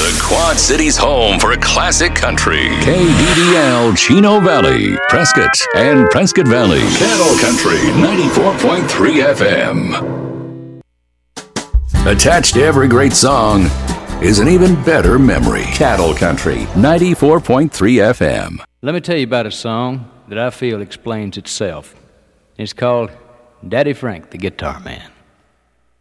The Quad City's home for classic country. KDDL Chino Valley, Prescott, and Prescott Valley. Cattle Country 94.3 FM. Attached to every great song is an even better memory. Cattle Country 94.3 FM. Let me tell you about a song that I feel explains itself. It's called Daddy Frank, the Guitar Man.